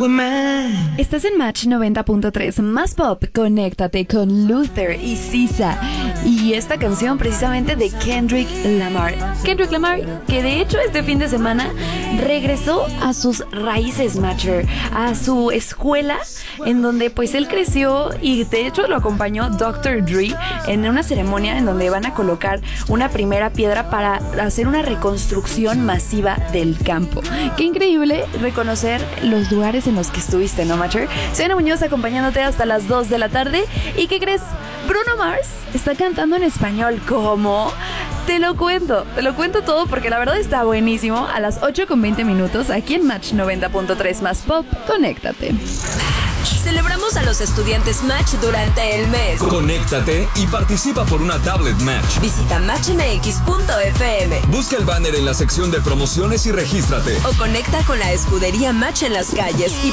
we're mad. Estás en Match 90.3, más pop, conéctate con Luther y Sisa. Y esta canción precisamente de Kendrick Lamar. Kendrick Lamar, que de hecho este fin de semana regresó a sus raíces, Matcher, a su escuela en donde pues él creció y de hecho lo acompañó Dr. Dre en una ceremonia en donde van a colocar una primera piedra para hacer una reconstrucción masiva del campo. Qué increíble reconocer los lugares en los que estuviste, ¿no, Matcher? Soy Ana Muñoz acompañándote hasta las 2 de la tarde. ¿Y qué crees? Bruno Mars está cantando en español. ¿Cómo? Te lo cuento todo porque la verdad está buenísimo. A las 8:20 aquí en Match 90.3 más pop, conéctate. Celebramos a los estudiantes Match durante el mes. Conéctate y participa por una tablet Match. Visita matchmx.fm. Busca el banner en la sección de promociones y regístrate. O conecta con la escudería Match en las calles y